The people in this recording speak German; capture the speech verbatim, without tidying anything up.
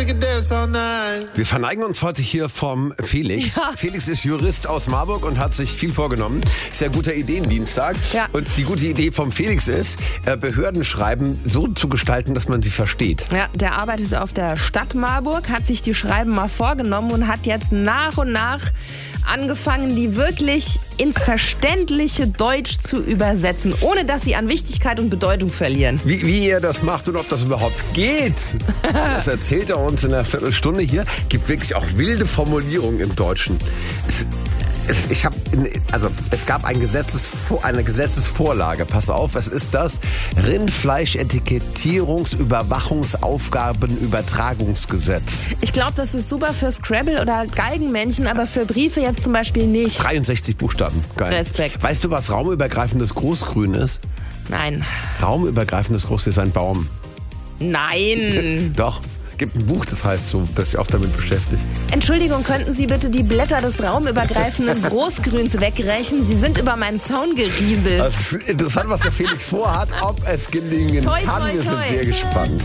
Wir verneigen uns heute hier vom Felix. Ja. Felix ist Jurist aus Marburg und hat sich viel vorgenommen. Ist ja guter Ideendienstag. Ja. Und die gute Idee vom Felix ist, äh, Behördenschreiben so zu gestalten, dass man sie versteht. Ja, der arbeitet auf der Stadt Marburg, hat sich die Schreiben mal vorgenommen und hat jetzt nach und nach angefangen, die wirklich ins verständliche Deutsch zu übersetzen, ohne dass sie an Wichtigkeit und Bedeutung verlieren. Wie, wie er das macht und ob das überhaupt geht, das erzählt er uns in einer Viertelstunde hier. Gibt wirklich auch wilde Formulierungen im Deutschen. Es, es, ich hab, also, es gab ein Gesetzesvor, eine Gesetzesvorlage. Pass auf, es ist das Rindfleisch-Etikettierungs-Überwachungsaufgabenübertragungsgesetz. Ich glaube, das ist super für Scrabble oder Galgenmännchen, aber für Briefe jetzt zum Beispiel nicht. dreiundsechzig Buchstaben. Geil. Respekt. Weißt du, was raumübergreifendes Großgrün ist? Nein. Raumübergreifendes Großgrün ist ein Baum. Nein. Doch. Gibt ein Buch, das heißt so, das sich auch damit beschäftigt. Entschuldigung, könnten Sie bitte die Blätter des raumübergreifenden Großgrüns wegrächen? Sie sind über meinen Zaun gerieselt. Das ist interessant, was der Felix vorhat, ob es gelingen Toi, kann. toi, Wir sind toi. sehr gespannt.